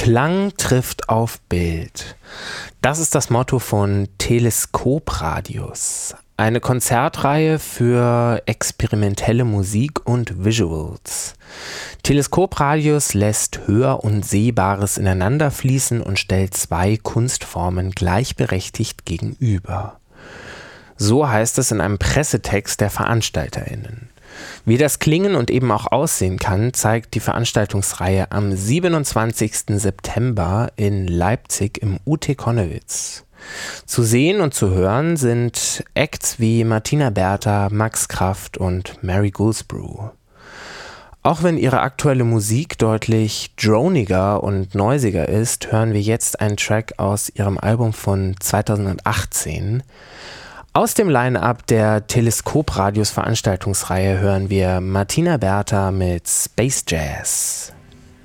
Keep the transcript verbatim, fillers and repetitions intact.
Klang trifft auf Bild. Das ist das Motto von Teleskopradius, eine Konzertreihe für experimentelle Musik und Visuals. Teleskopradius lässt Hör- und Sehbares ineinander fließen und stellt zwei Kunstformen gleichberechtigt gegenüber. So heißt es in einem Pressetext der VeranstalterInnen. Wie das klingen und eben auch aussehen kann, zeigt die Veranstaltungsreihe am siebenundzwanzigsten September in Leipzig im U T Connewitz. Zu sehen und zu hören sind Acts wie Martina Bertha, Max Kraft und Mary Goulsbrew. Auch wenn ihre aktuelle Musik deutlich droniger und noisiger ist, hören wir jetzt einen Track aus ihrem Album von zweitausendachtzehn. Aus dem Line-Up der Teleskopradius-Veranstaltungsreihe hören wir Martina Bertha mit Space Jazz.